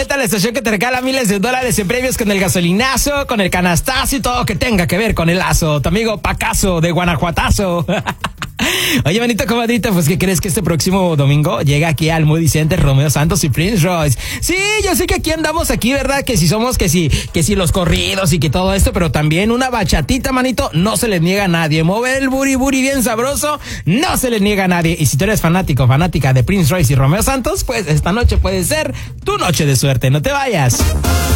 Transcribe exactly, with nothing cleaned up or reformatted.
Neta, la estación que te regala miles de dólares en premios con el gasolinazo, con el canastazo y todo que tenga que ver con el lazo. Tu amigo Pacazo de Guanajuatazo. Oye, manito comadrita, pues ¿qué crees? Que este próximo domingo llega aquí al Moody Center Romeo Santos y Prince Royce. Sí, yo sé que aquí andamos aquí, ¿verdad? Que si somos, que si, que si los corridos y que todo esto, pero también una bachatita, manito, no se le niega a nadie. Mover el buri buri bien sabroso, no se le niega a nadie. Y si tú eres fanático, fanática de Prince Royce y Romeo Santos, pues esta noche puede ser tu noche de suerte. No te vayas.